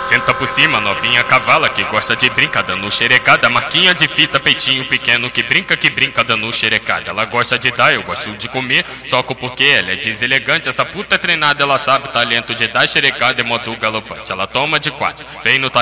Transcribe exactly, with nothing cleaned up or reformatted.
Senta por cima, novinha cavala que gosta de brincar dando xerecada. Marquinha de fita, peitinho pequeno que brinca, que brinca dando xerecada. Ela gosta de dar, eu gosto de comer, soco porque ela é deselegante. Essa puta é treinada, ela sabe o talento de dar xerecada em modo galopante. Ela toma de quatro, vem no